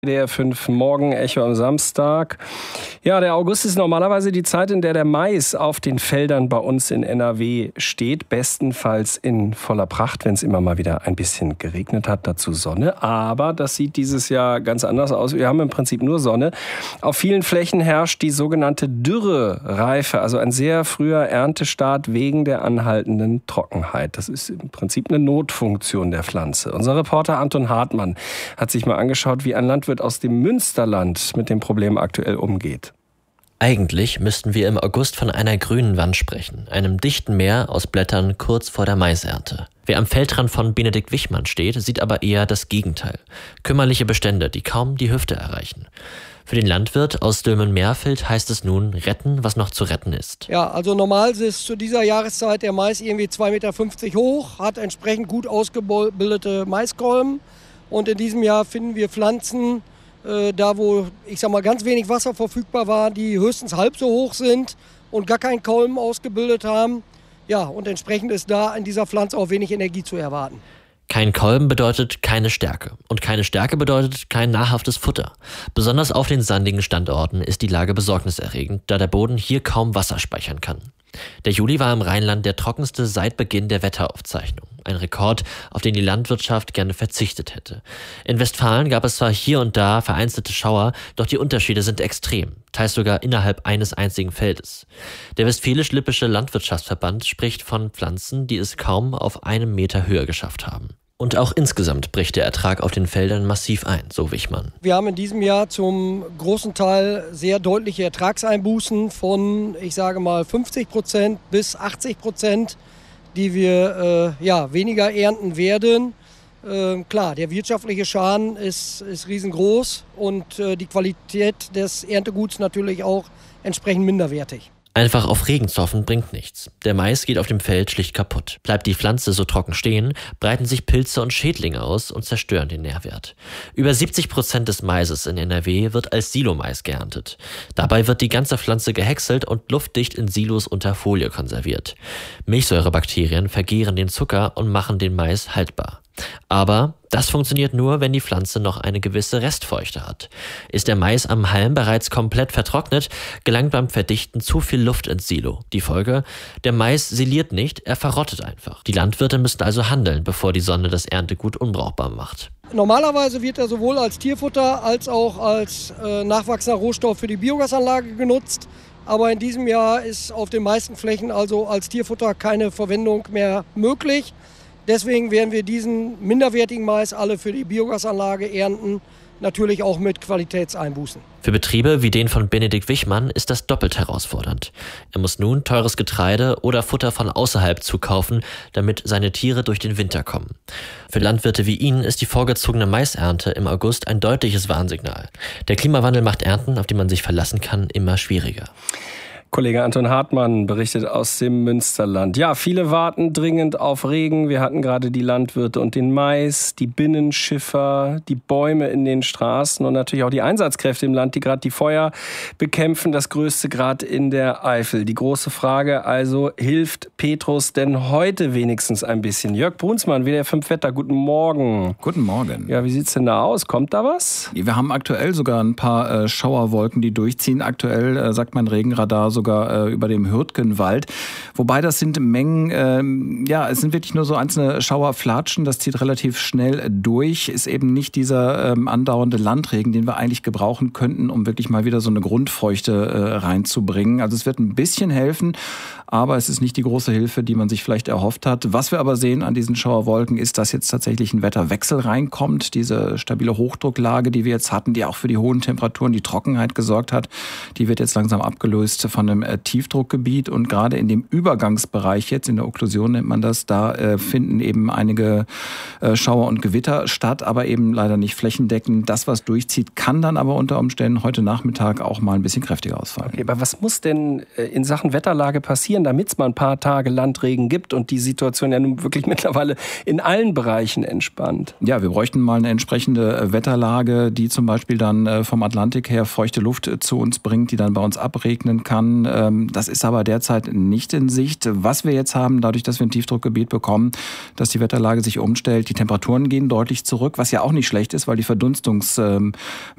Der 5 Morgen Echo am Samstag. Ja, der August ist normalerweise die Zeit, in der der Mais auf den Feldern bei uns in NRW steht. Bestenfalls in voller Pracht, wenn es immer mal wieder ein bisschen geregnet hat, dazu Sonne. Aber das sieht dieses Jahr ganz anders aus. Wir haben im Prinzip nur Sonne. Auf vielen Flächen herrscht die sogenannte Dürrereife, also ein sehr früher Erntestart wegen der anhaltenden Trockenheit. Das ist im Prinzip eine Notfunktion der Pflanze. Unser Reporter Anton Hartmann hat sich mal angeschaut, wie ein Landwirt aus dem Münsterland mit dem Problem aktuell umgeht. Eigentlich müssten wir im August von einer grünen Wand sprechen, einem dichten Meer aus Blättern kurz vor der Maisernte. Wer am Feldrand von Benedikt Wichmann steht, sieht aber eher das Gegenteil. Kümmerliche Bestände, die kaum die Hüfte erreichen. Für den Landwirt aus Dülmen-Meerfeld heißt es nun, retten, was noch zu retten ist. Ja, also normal ist zu dieser Jahreszeit der Mais irgendwie 2,50 Meter hoch, hat entsprechend gut ausgebildete Maiskolben. Und in diesem Jahr finden wir Pflanzen, da wo, ich sag mal, ganz wenig Wasser verfügbar war, die höchstens halb so hoch sind und gar keinen Kolben ausgebildet haben. Ja, und entsprechend ist da in dieser Pflanze auch wenig Energie zu erwarten. Kein Kolben bedeutet keine Stärke. Und keine Stärke bedeutet kein nahrhaftes Futter. Besonders auf den sandigen Standorten ist die Lage besorgniserregend, da der Boden hier kaum Wasser speichern kann. Der Juli war im Rheinland der trockenste seit Beginn der Wetteraufzeichnung. Ein Rekord, auf den die Landwirtschaft gerne verzichtet hätte. In Westfalen gab es zwar hier und da vereinzelte Schauer, doch die Unterschiede sind extrem, teils sogar innerhalb eines einzigen Feldes. Der Westfälisch-Lippische Landwirtschaftsverband spricht von Pflanzen, die es kaum auf 1 Meter Höhe geschafft haben. Und auch insgesamt bricht der Ertrag auf den Feldern massiv ein, so Wichmann. Wir haben in diesem Jahr zum großen Teil sehr deutliche Ertragseinbußen von, ich sage mal, 50% bis 80%, die wir weniger ernten werden. Klar, der wirtschaftliche Schaden ist riesengroß und die Qualität des Ernteguts natürlich auch entsprechend minderwertig. Einfach auf Regen zu hoffen bringt nichts. Der Mais geht auf dem Feld schlicht kaputt. Bleibt die Pflanze so trocken stehen, breiten sich Pilze und Schädlinge aus und zerstören den Nährwert. Über 70% des Maises in NRW wird als Silomais geerntet. Dabei wird die ganze Pflanze gehäckselt und luftdicht in Silos unter Folie konserviert. Milchsäurebakterien vergehren den Zucker und machen den Mais haltbar. Aber das funktioniert nur, wenn die Pflanze noch eine gewisse Restfeuchte hat. Ist der Mais am Halm bereits komplett vertrocknet, gelangt beim Verdichten zu viel Luft ins Silo. Die Folge? Der Mais siliert nicht, er verrottet einfach. Die Landwirte müssen also handeln, bevor die Sonne das Erntegut unbrauchbar macht. Normalerweise wird er sowohl als Tierfutter als auch als nachwachsender Rohstoff für die Biogasanlage genutzt. Aber in diesem Jahr ist auf den meisten Flächen also als Tierfutter keine Verwendung mehr möglich. Deswegen werden wir diesen minderwertigen Mais alle für die Biogasanlage ernten, natürlich auch mit Qualitätseinbußen. Für Betriebe wie den von Benedikt Wichmann ist das doppelt herausfordernd. Er muss nun teures Getreide oder Futter von außerhalb zukaufen, damit seine Tiere durch den Winter kommen. Für Landwirte wie ihn ist die vorgezogene Maisernte im August ein deutliches Warnsignal. Der Klimawandel macht Ernten, auf die man sich verlassen kann, immer schwieriger. Kollege Anton Hartmann berichtet aus dem Münsterland. Ja, viele warten dringend auf Regen. Wir hatten gerade die Landwirte und den Mais, die Binnenschiffer, die Bäume in den Straßen und natürlich auch die Einsatzkräfte im Land, die gerade die Feuer bekämpfen. Das größte gerade in der Eifel. Die große Frage also, hilft Petrus denn heute wenigstens ein bisschen? Jörg Brunsmann, WDR 5 Wetter, guten Morgen. Guten Morgen. Ja, wie sieht's denn da aus? Kommt da was? Wir haben aktuell sogar ein paar Schauerwolken, die durchziehen. Aktuell sagt mein Regenradar sogar über dem Hürtgenwald. Wobei das sind Mengen, es sind wirklich nur so einzelne Schauerflatschen, das zieht relativ schnell durch, ist eben nicht dieser andauernde Landregen, den wir eigentlich gebrauchen könnten, um wirklich mal wieder so eine Grundfeuchte reinzubringen. Also es wird ein bisschen helfen, aber es ist nicht die große Hilfe, die man sich vielleicht erhofft hat. Was wir aber sehen an diesen Schauerwolken ist, dass jetzt tatsächlich ein Wetterwechsel reinkommt. Diese stabile Hochdrucklage, die wir jetzt hatten, die auch für die hohen Temperaturen, die Trockenheit gesorgt hat, die wird jetzt langsam abgelöst von einem Tiefdruckgebiet. Und gerade in dem Übergangsbereich jetzt, in der Okklusion nennt man das, da finden eben einige Schauer und Gewitter statt, aber eben leider nicht flächendeckend. Das, was durchzieht, kann dann aber unter Umständen heute Nachmittag auch mal ein bisschen kräftiger ausfallen. Okay, aber was muss denn in Sachen Wetterlage passieren, damit es mal ein paar Tage Landregen gibt und die Situation ja nun wirklich mittlerweile in allen Bereichen entspannt? Ja, wir bräuchten mal eine entsprechende Wetterlage, die zum Beispiel dann vom Atlantik her feuchte Luft zu uns bringt, die dann bei uns abregnen kann. Das ist aber derzeit nicht in Sicht. Was wir jetzt haben, dadurch, dass wir ein Tiefdruckgebiet bekommen, dass die Wetterlage sich umstellt, die Temperaturen gehen deutlich zurück, was ja auch nicht schlecht ist, weil die Verdunstungsmenge